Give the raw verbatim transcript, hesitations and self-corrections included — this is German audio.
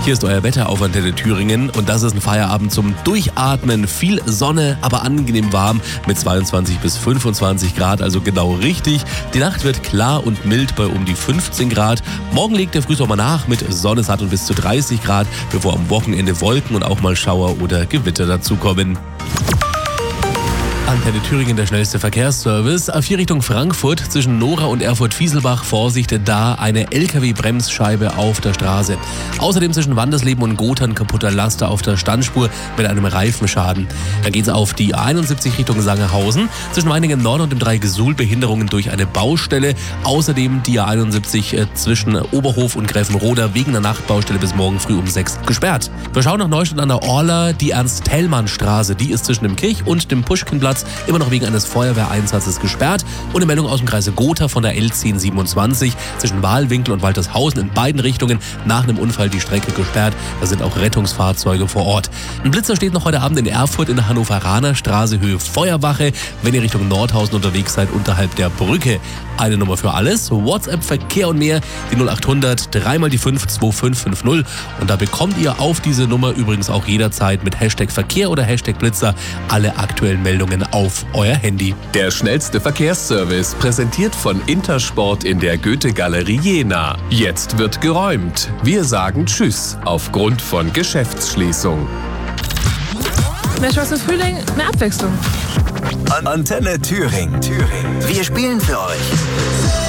Hier ist euer Wetter auf Antenne Thüringen und das ist ein Feierabend zum Durchatmen. Viel Sonne, aber angenehm warm mit zweiundzwanzig bis fünfundzwanzig Grad, also genau richtig. Die Nacht wird klar und mild bei um die fünfzehn Grad. Morgen legt der Frühsommer nach mit Sonne satt und bis zu dreißig Grad, bevor am Wochenende Wolken und auch mal Schauer oder Gewitter dazukommen. Antenne Thüringen, der schnellste Verkehrsservice. A vier Richtung Frankfurt zwischen Nora und Erfurt-Fieselbach. Vorsicht, da eine L K W-Bremsscheibe auf der Straße. Außerdem zwischen Wandersleben und Gotha ein kaputter Laster auf der Standspur mit einem Reifenschaden. Dann geht's auf die A einundsiebzig Richtung Sangerhausen. Zwischen Meiningen Nord und dem Dreieck Suhl Behinderungen durch eine Baustelle. Außerdem die A einundsiebzig äh, zwischen Oberhof und Gräfenroda wegen der Nachtbaustelle bis morgen früh um sechs gesperrt. Wir schauen nach Neustadt an der Orla. Die Ernst-Thälmann-Straße, die ist zwischen dem Kirch und dem Puschkinplatz immer noch wegen eines Feuerwehreinsatzes gesperrt. Und eine Meldung aus dem Kreise Gotha von der L zehn siebenundzwanzig zwischen Wahlwinkel und Waltershausen in beiden Richtungen nach einem Unfall die Strecke gesperrt. Da sind auch Rettungsfahrzeuge vor Ort. Ein Blitzer steht noch heute Abend in Erfurt in der Hannoveraner Straße Höhe Feuerwache, wenn ihr Richtung Nordhausen unterwegs seid unterhalb der Brücke. Eine Nummer für alles, WhatsApp, Verkehr und mehr, die null acht hundert, dreimal die fünf, zwei fünf fünf null. Und da bekommt ihr auf diese Nummer übrigens auch jederzeit mit Hashtag Verkehr oder Hashtag Blitzer alle aktuellen Meldungen auf euer Handy. Der schnellste Verkehrsservice, präsentiert von Intersport in der Goethe-Galerie Jena. Jetzt wird geräumt. Wir sagen Tschüss aufgrund von Geschäftsschließung. Mehr Spaß im Frühling, mehr Abwechslung. Antenne Thüringen. Thüringen. Wir spielen für euch